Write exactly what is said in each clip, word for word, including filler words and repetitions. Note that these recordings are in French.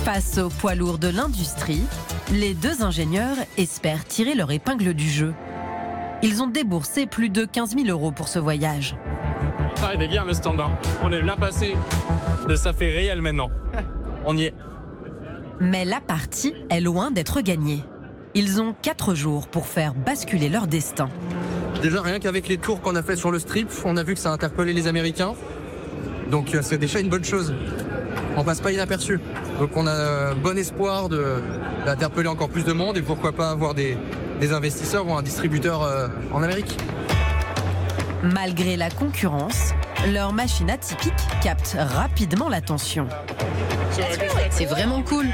Face au poids lourd de l'industrie, les deux ingénieurs espèrent tirer leur épingle du jeu. Ils ont déboursé plus de quinze mille euros pour ce voyage. Ah, il est bien le standard. On est bien passé de ça fait réel maintenant. On y est. Mais la partie est loin d'être gagnée. Ils ont quatre jours pour faire basculer leur destin. Déjà, rien qu'avec les tours qu'on a fait sur le strip, on a vu que ça a interpellé les Américains. Donc c'est déjà une bonne chose. On passe pas inaperçu. Donc on a euh, bon espoir de, d'interpeller encore plus de monde et pourquoi pas avoir des, des investisseurs ou un distributeur euh, en Amérique. Malgré la concurrence, leur machine atypique capte rapidement l'attention. C'est vraiment cool.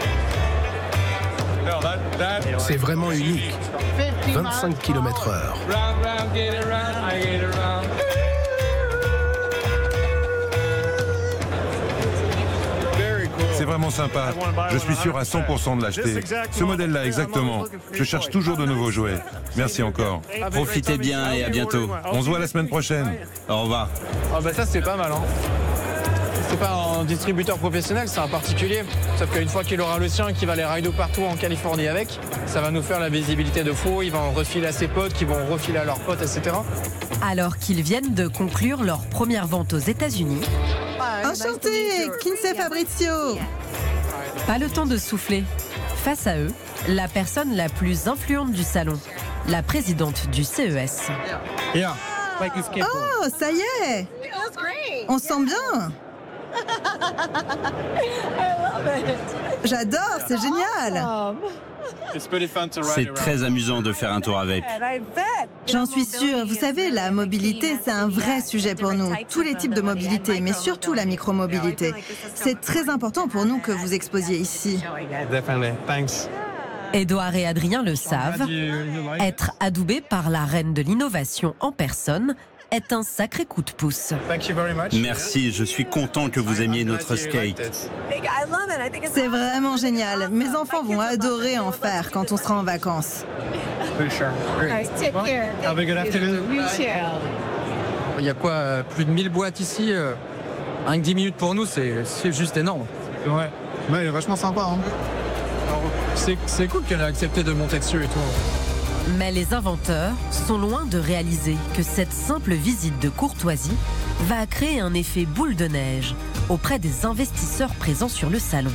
C'est vraiment unique. vingt-cinq kilomètres heure. C'est vraiment sympa. Je suis sûr à cent pour cent de l'acheter. Ce modèle-là, exactement. Je cherche toujours de nouveaux jouets. Merci encore. Profitez bien et à bientôt. On se voit la semaine prochaine. Au revoir. Ah bah ça c'est pas mal hein. C'est pas un distributeur professionnel, c'est un particulier. Sauf qu'une fois qu'il aura le sien, qu'il va aller rideau partout en Californie avec, ça va nous faire la visibilité de fou. Il va en refiler à ses potes, qui vont refiler à leurs potes, et cetera. Alors qu'ils viennent de conclure leur première vente aux États-Unis, Enchanté, Kinsey Fabrizio. pas le temps de souffler. Face à eux, la personne la plus influente du salon, la présidente du C E S. Oh, ça y est. On se sent bien. J'adore, c'est génial. C'est très amusant de faire un tour avec. J'en suis sûre. Vous savez, la mobilité, c'est un vrai sujet pour nous. Tous les types de mobilité, mais surtout la micromobilité. C'est très important pour nous que vous exposiez ici. Édouard et Adrien le savent, être adoubé par la reine de l'innovation en personne est un sacré coup de pouce. Merci, je suis content que vous aimiez notre skate. C'est vraiment génial. Mes enfants vont adorer en faire quand on sera en vacances. Il y a quoi, euh, plus de mille boîtes ici euh, rien que dix minutes pour nous, c'est, c'est juste énorme. Ouais, ouais, il est vachement sympa. Hein. C'est, c'est cool qu'elle ait accepté de monter dessus et tout. Mais les inventeurs sont loin de réaliser que cette simple visite de courtoisie va créer un effet boule de neige auprès des investisseurs présents sur le salon.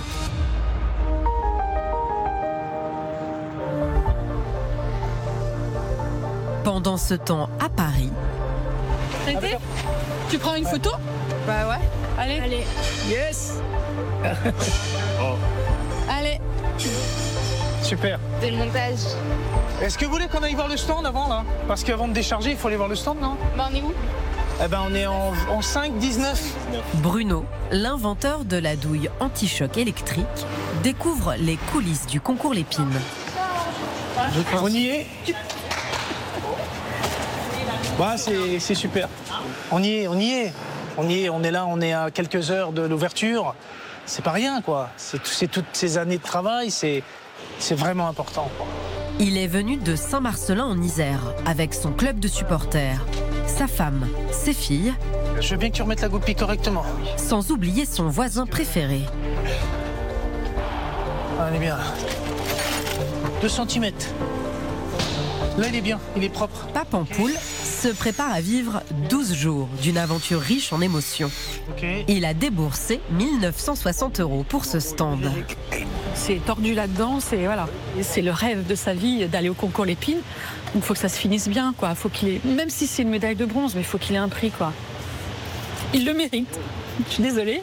Pendant ce temps, à Paris, Arrêtez. Tu prends une photo? Bah ouais. Allez. Allez. Yes. Oh. Allez. Super. C'est le montage. Est-ce que vous voulez qu'on aille voir le stand avant là? Parce qu'avant de décharger, il faut aller voir le stand, non? Bah on est où? Eh ben on est en, en cinq dix-neuf. Bruno, l'inventeur de la douille anti-choc électrique, découvre les coulisses du concours Lépine. On y est. Bah, c'est, c'est super. On y est, on y est. On y est, on est là, on est à quelques heures de l'ouverture. C'est pas rien, quoi. C'est, c'est toutes ces années de travail, c'est, c'est vraiment important. Il est venu de Saint-Marcelin en Isère avec son club de supporters, sa femme, ses filles. Je veux bien que tu remettes la goupille correctement. Sans oublier son voisin préféré. Ah, on est bien là. Deux centimètres. Là, il est bien, il est propre. Papampoule se prépare à vivre douze jours d'une aventure riche en émotions. Okay. Il a déboursé mille neuf cent soixante euros pour ce stand. C'est tordu là-dedans, c'est voilà, c'est le rêve de sa vie d'aller au concours Lépine. Donc il faut que ça se finisse bien, quoi. Faut qu'il ait, même si c'est une médaille de bronze, mais il faut qu'il ait un prix, quoi. Il le mérite. Je suis désolée.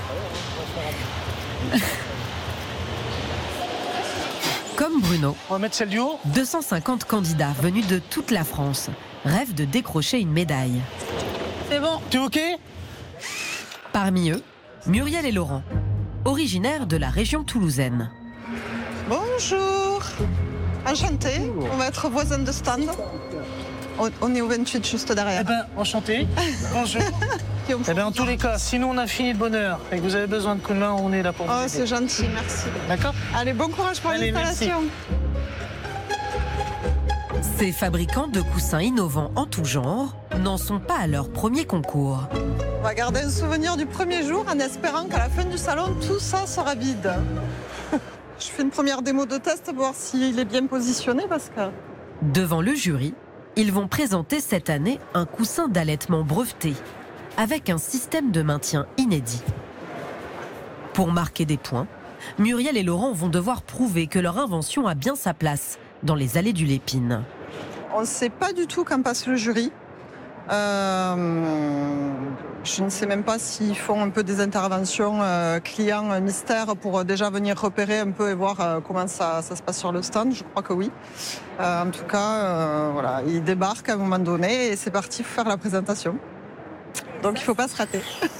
Comme Bruno, on va mettre celle du haut. deux cent cinquante candidats venus de toute la France rêvent de décrocher une médaille. C'est bon. T'es OK? Parmi eux, Muriel et Laurent, originaires de la région toulousaine. Bonjour, enchanté, on va être voisins de stand. On, on est au vingt-huit juste derrière. Eh ben, enchanté. Bonjour. Eh ben, en tous les cas, si nous on a fini de bonne heure et que vous avez besoin de coups de main, on est là pour vous Oh, aider. c'est gentil, merci. D'accord? Allez, bon courage pour Allez, l'installation. Ces fabricants de coussins innovants en tout genre n'en sont pas à leur premier concours. On va garder un souvenir du premier jour en espérant qu'à la fin du salon, tout ça sera vide. Je fais une première démo de test pour voir s'il est bien positionné parce que... Devant le jury, ils vont présenter cette année un coussin d'allaitement breveté avec un système de maintien inédit. Pour marquer des points, Muriel et Laurent vont devoir prouver que leur invention a bien sa place dans les allées du Lépine. On ne sait pas du tout quand passe le jury. Euh, je ne sais même pas s'ils font un peu des interventions euh, clients euh, mystères pour euh, déjà venir repérer un peu et voir euh, comment ça, ça se passe sur le stand. Je crois que oui. Euh, en tout cas, euh, voilà, ils débarquent à un moment donné et c'est parti pour faire la présentation. Donc il ne faut pas se rater.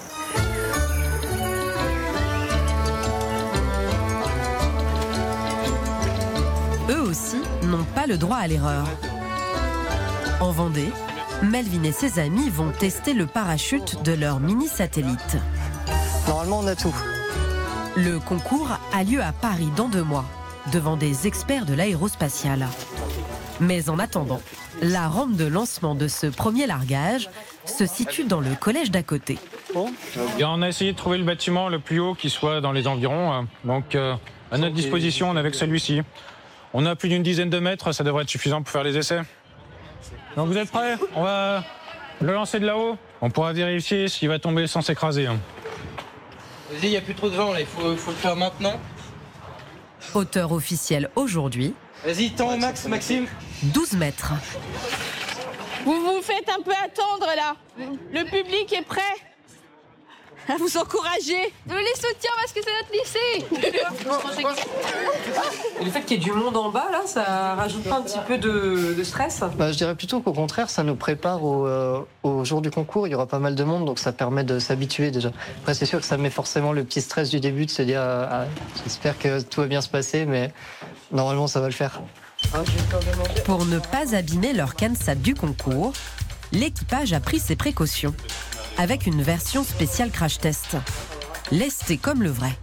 Eux aussi n'ont pas le droit à l'erreur. En Vendée, Melvin et ses amis vont tester le parachute de leur mini-satellite. Normalement, on a tout. Le concours a lieu à Paris dans deux mois, devant des experts de l'aérospatiale. Mais en attendant, la rampe de lancement de ce premier largage se situe dans le collège d'à côté. Et on a essayé de trouver le bâtiment le plus haut qui soit dans les environs. Donc, euh, à notre disposition, on a avec celui-ci. On a plus d'une dizaine de mètres, ça devrait être suffisant pour faire les essais. Donc vous êtes prêts? On va le lancer de là-haut. On pourra vérifier s'il va tomber sans s'écraser. Vas-y, il n'y a plus trop de vent là, il faut, faut le faire maintenant. Hauteur officielle aujourd'hui. Vas-y, temps au max, Maxime. douze mètres. Vous vous faites un peu attendre là. Le public est prêt à vous encourager. Je les soutiens parce que c'est notre lycée. Et le fait qu'il y ait du monde en bas, là, ça rajoute pas un petit peu de, de stress? Bah, je dirais plutôt qu'au contraire, ça nous prépare au, euh, au jour du concours. Il y aura pas mal de monde, donc ça permet de s'habituer déjà. Après, c'est sûr que ça met forcément le petit stress du début de se dire ah, ah, j'espère que tout va bien se passer, mais normalement, ça va le faire. Pour ne pas abîmer leur CANSAT du concours, l'équipage a pris ses précautions avec une version spéciale crash test. Lesté comme le vrai.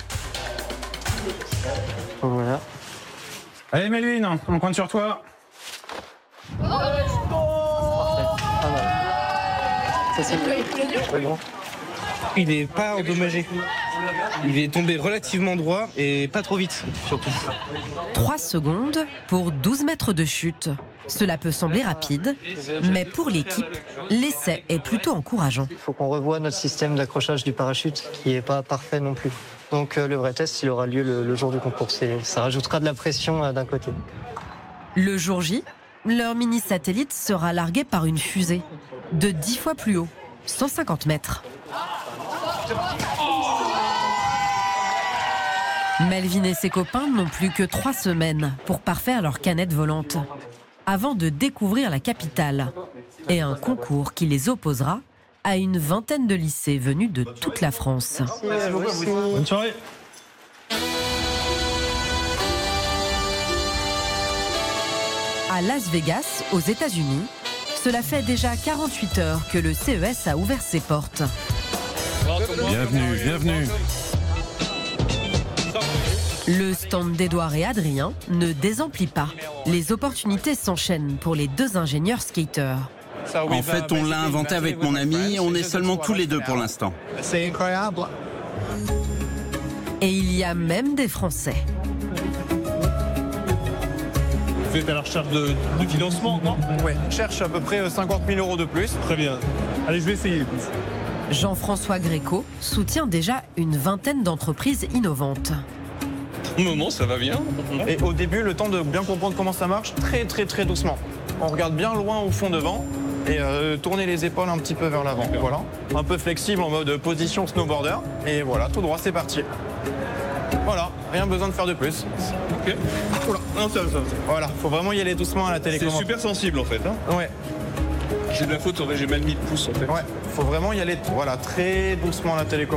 Voilà. Allez Melvin, on compte sur toi. Ça, c'est bon. Il n'est pas endommagé. Il est tombé relativement droit et pas trop vite, surtout. trois secondes pour douze mètres de chute. Cela peut sembler rapide, mais pour l'équipe, l'essai est plutôt encourageant. Il faut qu'on revoie notre système d'accrochage du parachute qui n'est pas parfait non plus. Donc euh, le vrai test, il aura lieu le, le jour du concours. Ça rajoutera de la pression euh, d'un côté. Le jour J, leur mini-satellite sera largué par une fusée de dix fois plus haut, cent cinquante mètres. Melvin et ses copains n'ont plus que trois semaines pour parfaire leur canette volante, avant de découvrir la capitale et un concours qui les opposera à une vingtaine de lycées venus de toute la France. Bonne soirée. À Las Vegas, aux États-Unis, cela fait déjà quarante-huit heures que le C E S a ouvert ses portes. Bienvenue, bienvenue. Le stand d'Edouard et Adrien ne désemplit pas. Les opportunités s'enchaînent pour les deux ingénieurs skateurs. En fait, on l'a inventé avec mon ami, on est seulement tous les deux pour l'instant. C'est incroyable. Et il y a même des Français. Vous êtes à la recherche de, de financement, non? Ouais, on cherche à peu près cinquante mille euros de plus. Très bien. Allez, je vais essayer. Jean-François Gréco soutient déjà une vingtaine d'entreprises innovantes. Au moment, ça va bien. Et au début, le temps de bien comprendre comment ça marche, très très très doucement. On regarde bien loin au fond devant et euh, tourner les épaules un petit peu vers l'avant. Voilà. Un peu flexible en mode position snowboarder. Et voilà, tout droit, c'est parti. Voilà, rien besoin de faire de plus. Ok. Oula, non, ça, ça, ça. Voilà, faut vraiment y aller doucement à la télécommande. C'est super sensible en fait. Hein. Ouais. J'ai de la faute, j'ai mal mis le pouce en fait. Ouais, faut vraiment y aller voilà, très doucement à la télécommande.